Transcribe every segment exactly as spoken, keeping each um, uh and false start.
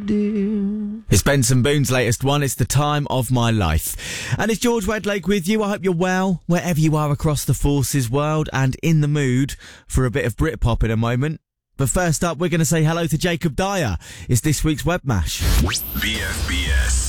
dear. It's Benson Boone's latest one. It's The Time of My Life. And it's George Wedlake with you. I hope you're well, wherever you are across the forces world, and in the mood for a bit of Britpop in a moment. But first up, we're going to say hello to Jacob Dyer. It's this week's Web Mash. B F B S.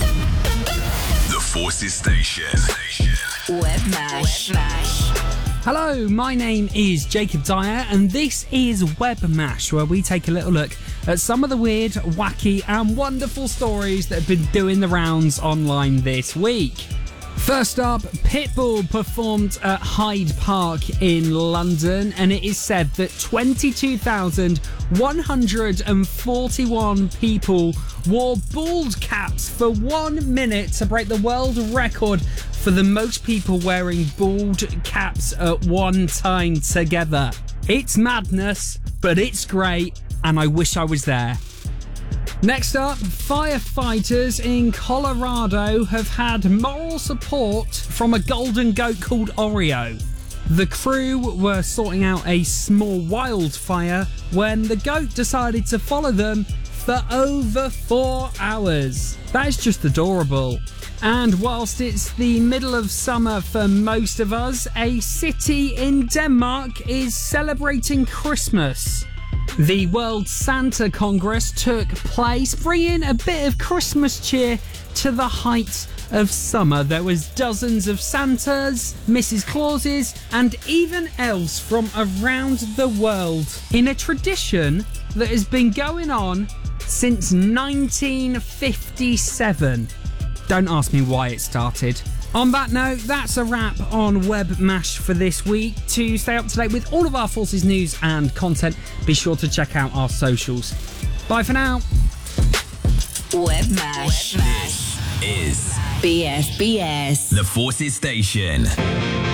The Forces Station. Web Mash. Web Mash. Hello, my name is Jacob Dyer, and this is Web Mash, where we take a little look at some of the weird, wacky, and wonderful stories that have been doing the rounds online this week. First up, Pitbull performed at Hyde Park in London, and it is said that twenty-two thousand one hundred forty-one people wore bald caps for one minute to break the world record for the most people wearing bald caps at one time together. It's madness, but it's great, and I wish I was there. Next up, firefighters in Colorado have had moral support from a golden goat called Oreo. The crew were sorting out a small wildfire when the goat decided to follow them for over four hours. That is just adorable. And whilst it's the middle of summer for most of us, a city in Denmark is celebrating Christmas. The World Santa Congress took place, bringing a bit of Christmas cheer to the height of summer. There was dozens of Santas, Missus Clauses, and even elves from around the world, in a tradition that has been going on since nineteen fifty-seven. Don't ask me why it started. On that note, that's a wrap on Web Mash for this week. To stay up to date with all of our Forces news and content, be sure to check out our socials. Bye for now. Web Mash. This is B F B S. The Forces Station.